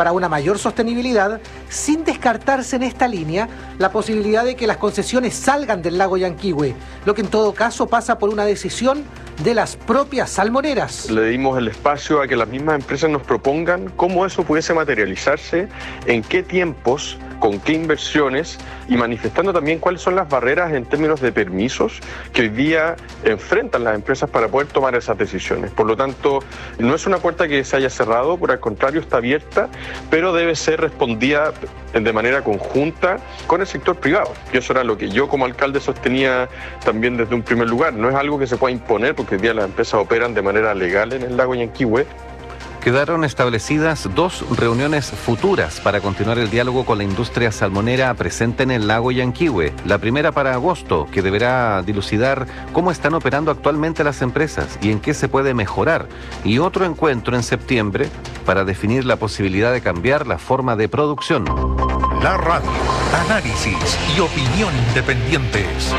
para una mayor sostenibilidad, sin descartarse en esta línea la posibilidad de que las concesiones salgan del lago Yanquihue, lo que en todo caso pasa por una decisión de las propias salmoneras. Le dimos el espacio a que las mismas empresas nos propongan cómo eso pudiese materializarse, en qué tiempos, con qué inversiones, y manifestando también cuáles son las barreras en términos de permisos que hoy día enfrentan las empresas para poder tomar esas decisiones. Por lo tanto, no es una puerta que se haya cerrado, por el contrario está abierta, pero debe ser respondida de manera conjunta con el sector privado. Y eso era lo que yo como alcalde sostenía también desde un primer lugar. No es algo que se pueda imponer porque hoy día las empresas operan de manera legal en el lago Yanquihue. Quedaron establecidas 2 reuniones futuras para continuar el diálogo con la industria salmonera presente en el lago Yanquihue. La primera para agosto, que deberá dilucidar cómo están operando actualmente las empresas y en qué se puede mejorar. Y otro encuentro en septiembre para definir la posibilidad de cambiar la forma de producción. La radio, análisis y opinión independientes.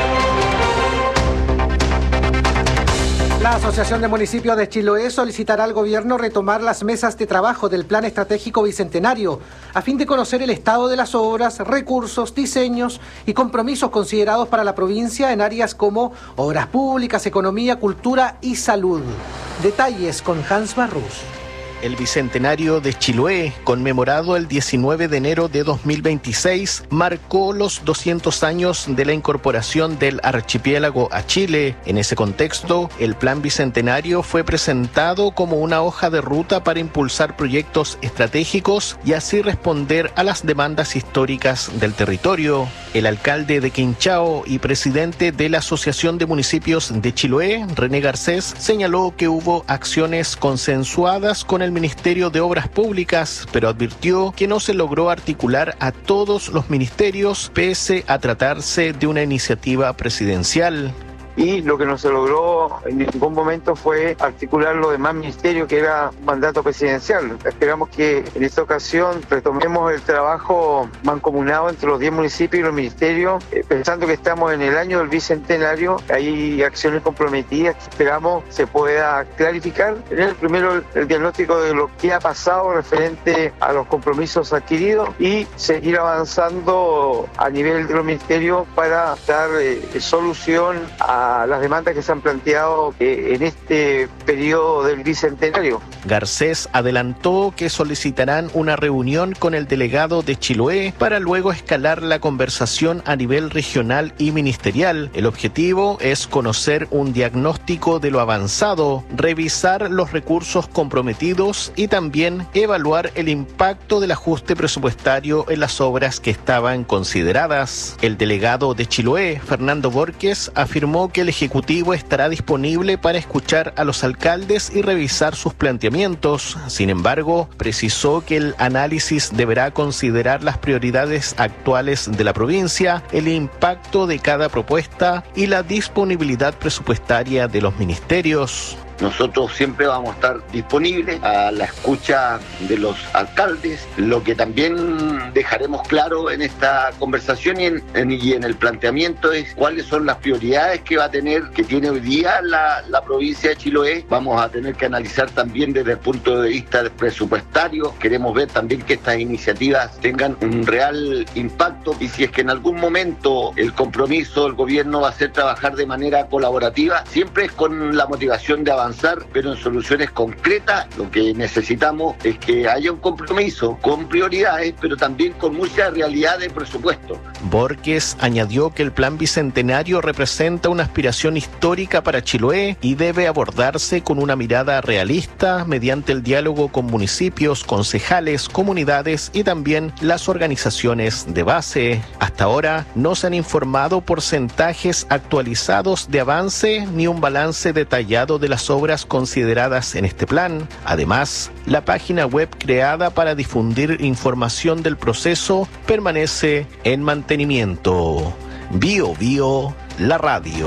La Asociación de Municipios de Chiloé solicitará al gobierno retomar las mesas de trabajo del Plan Estratégico Bicentenario a fin de conocer el estado de las obras, recursos, diseños y compromisos considerados para la provincia en áreas como obras públicas, economía, cultura y salud. Detalles con Hans Barrus. El Bicentenario de Chiloé, conmemorado el 19 de enero de 2026, marcó los 200 años de la incorporación del archipiélago a Chile. En ese contexto, el Plan Bicentenario fue presentado como una hoja de ruta para impulsar proyectos estratégicos y así responder a las demandas históricas del territorio. El alcalde de Quinchao y presidente de la Asociación de Municipios de Chiloé, René Garcés, señaló que hubo acciones consensuadas con el Ministerio de Obras Públicas, pero advirtió que no se logró articular a todos los ministerios pese a tratarse de una iniciativa presidencial. Y lo que no se logró en ningún momento fue articular los demás ministerios, que era mandato presidencial. Esperamos que en esta ocasión retomemos el trabajo mancomunado entre los 10 municipios y los ministerios, pensando que estamos en el año del Bicentenario. Hay acciones comprometidas que esperamos se pueda clarificar. Tener primero el diagnóstico de lo que ha pasado referente a los compromisos adquiridos y seguir avanzando a nivel de los ministerios para dar solución a las demandas que se han planteado en este periodo del Bicentenario. Garcés adelantó que solicitarán una reunión con el delegado de Chiloé para luego escalar la conversación a nivel regional y ministerial. El objetivo es conocer un diagnóstico de lo avanzado, revisar los recursos comprometidos y también evaluar el impacto del ajuste presupuestario en las obras que estaban consideradas. El delegado de Chiloé, Fernando Borges, afirmó que el Ejecutivo estará disponible para escuchar a los alcaldes y revisar sus planteamientos. Sin embargo, precisó que el análisis deberá considerar las prioridades actuales de la provincia, el impacto de cada propuesta y la disponibilidad presupuestaria de los ministerios. Nosotros siempre vamos a estar disponibles a la escucha de los alcaldes. Lo que también dejaremos claro en esta conversación y en el planteamiento es cuáles son las prioridades que va a tener, que tiene hoy día la provincia de Chiloé. Vamos a tener que analizar también desde el punto de vista presupuestario. Queremos ver también que estas iniciativas tengan un real impacto y si es que en algún momento el compromiso del gobierno va a ser trabajar de manera colaborativa, siempre es con la motivación de avanzar, pero en soluciones concretas. Lo que necesitamos es que haya un compromiso con prioridades, pero también con mucha realidad de presupuesto. Borges añadió que el Plan Bicentenario representa una aspiración histórica para Chiloé y debe abordarse con una mirada realista mediante el diálogo con municipios, concejales, comunidades y también las organizaciones de base. Hasta ahora no se han informado porcentajes actualizados de avance ni un balance detallado de las obras consideradas en este plan. Además, la página web creada para difundir información del proceso permanece en mantenimiento. Bio, la radio.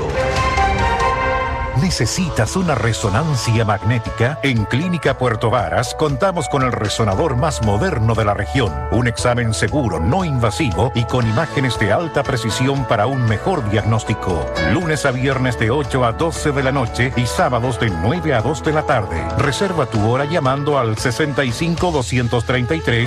¿Necesitas una resonancia magnética? En Clínica Puerto Varas contamos con el resonador más moderno de la región. Un examen seguro, no invasivo y con imágenes de alta precisión para un mejor diagnóstico. Lunes a viernes de 8 a 12 de la noche y sábados de 9 a 2 de la tarde. Reserva tu hora llamando al 65 233